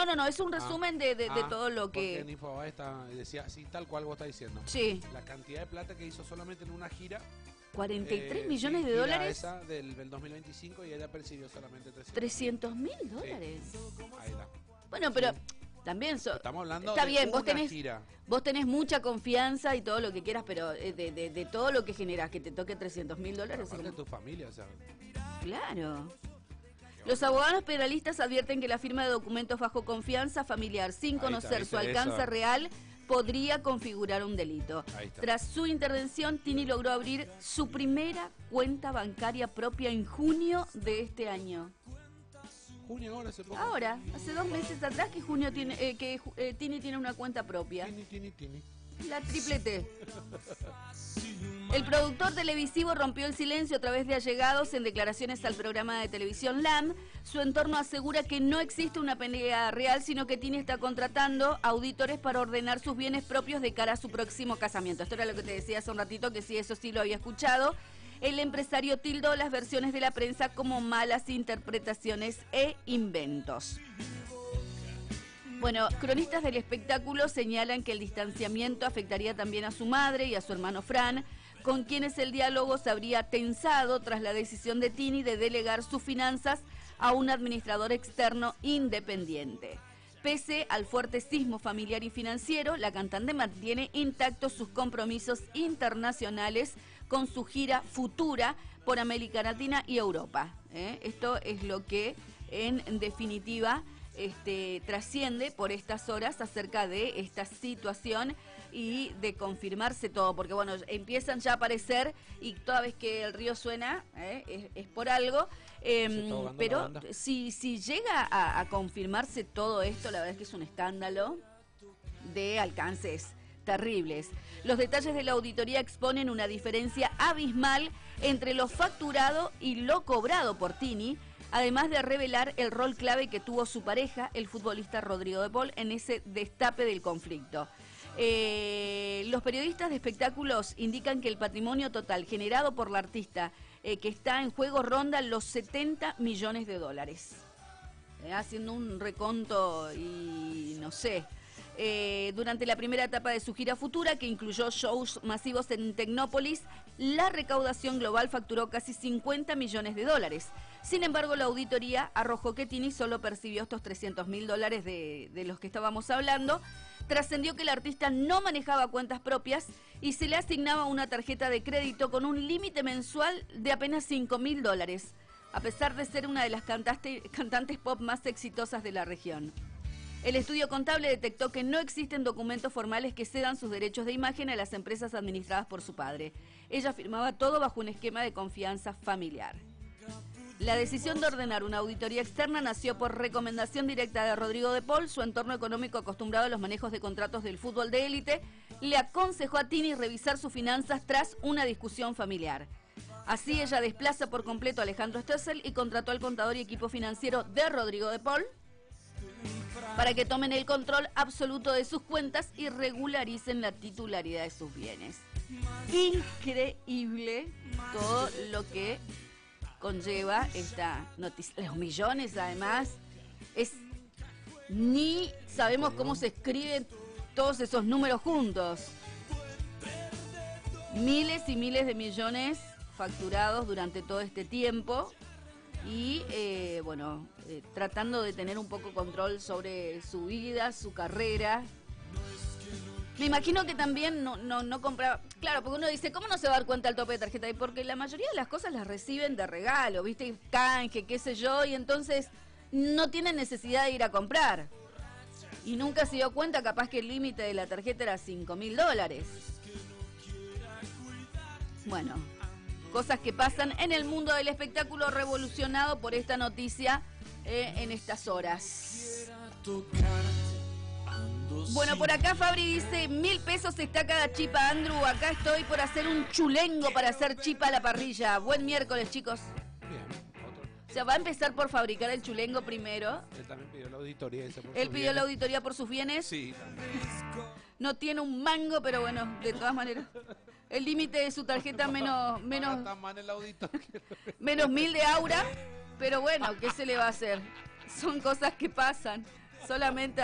no, es un resumen de todo lo que... Porque en Infobae decía así, tal cual vos estás diciendo. Sí. La cantidad de plata que hizo solamente en una gira... 43 millones de gira dólares. Esa del 2025 y ella percibió solamente 300.000 dólares. Sí. Ahí está. Bueno, pero también... Estamos hablando está de bien, una gira. Vos tenés mucha confianza y todo lo que quieras, pero de todo lo que generás, que te toque 300.000 dólares... Aparte de tu familia, o sea... Claro. Los abogados penalistas advierten que la firma de documentos bajo confianza familiar sin conocer su alcance real podría configurar un delito. Tras su intervención, Tini logró abrir su primera cuenta bancaria propia en junio de este año. ¿Junio ahora hace poco? Ahora, hace 2 meses atrás que Tini tiene una cuenta propia. Tini. La triple T. El productor televisivo rompió el silencio a través de allegados en declaraciones al programa de televisión LAM. Su entorno asegura que no existe una pelea real, sino que Tini está contratando auditores para ordenar sus bienes propios de cara a su próximo casamiento. Esto era lo que te decía hace un ratito, que sí, eso sí lo había escuchado. El empresario tildó las versiones de la prensa como malas interpretaciones e inventos. Bueno, cronistas del espectáculo señalan que el distanciamiento afectaría también a su madre y a su hermano Fran, con quienes el diálogo se habría tensado tras la decisión de Tini de delegar sus finanzas a un administrador externo independiente. Pese al fuerte sismo familiar y financiero, la cantante mantiene intactos sus compromisos internacionales con su gira futura por América Latina y Europa. Esto es lo que, en definitiva, trasciende por estas horas acerca de esta situación y de confirmarse todo, porque bueno, empiezan ya a aparecer y toda vez que el río suena es por algo, pero si llega a confirmarse todo esto, la verdad es que es un escándalo de alcances terribles. Los detalles de la auditoría exponen una diferencia abismal entre lo facturado y lo cobrado por Tini, además de revelar el rol clave que tuvo su pareja, el futbolista Rodrigo de Paul, en ese destape del conflicto. Los periodistas de espectáculos indican que el patrimonio total generado por la artista que está en juego ronda los 70 millones de dólares. Haciendo un reconto y no sé... durante la primera etapa de su gira futura, que incluyó shows masivos en Tecnópolis, la recaudación global facturó casi 50 millones de dólares. Sin embargo, la auditoría arrojó que Tini solo percibió estos 300.000 dólares de los que estábamos hablando. Trascendió que el artista no manejaba cuentas propias y se le asignaba una tarjeta de crédito con un límite mensual de apenas 5.000 dólares, a pesar de ser una de las cantantes pop más exitosas de la región. El estudio contable detectó que no existen documentos formales que cedan sus derechos de imagen a las empresas administradas por su padre. Ella firmaba todo bajo un esquema de confianza familiar. La decisión de ordenar una auditoría externa nació por recomendación directa de Rodrigo de Paul. Su entorno económico, acostumbrado a los manejos de contratos del fútbol de élite, le aconsejó a Tini revisar sus finanzas tras una discusión familiar. Así, ella desplaza por completo a Alejandro Stoessel y contrató al contador y equipo financiero de Rodrigo de Paul para que tomen el control absoluto de sus cuentas y regularicen la titularidad de sus bienes. Increíble todo lo que conlleva esta noticia. Los millones, además, ni sabemos cómo se escriben todos esos números juntos. Miles y miles de millones facturados durante todo este tiempo. Y tratando de tener un poco control sobre su vida, su carrera. Me imagino que también no compraba. Claro, porque uno dice, ¿cómo no se va a dar cuenta el tope de tarjeta? Y porque la mayoría de las cosas las reciben de regalo, ¿viste? Canje, qué sé yo, y entonces no tienen necesidad de ir a comprar. Y nunca se dio cuenta, capaz que el límite de la tarjeta era 5.000 dólares. Bueno, cosas que pasan en el mundo del espectáculo, revolucionado por esta noticia en estas horas. Bueno, por acá Fabri dice, 1.000 pesos está cada chipa, Andrew. Acá estoy por hacer un chulengo para hacer chipa a la parrilla. Buen miércoles, chicos. Bien, otro. O sea, va a empezar por fabricar el chulengo primero. Él también pidió la auditoría. Él pidió la auditoría por sus bienes. Sí, también. No tiene un mango, pero bueno, de todas maneras. El límite de su tarjeta menos 1.000 de aura. Pero bueno, ¿qué se le va a hacer? Son cosas que pasan. Solamente